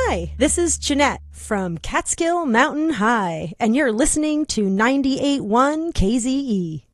Hi, this is Jeanette from Catskill Mountain High, and you're listening to 98.1 KZE.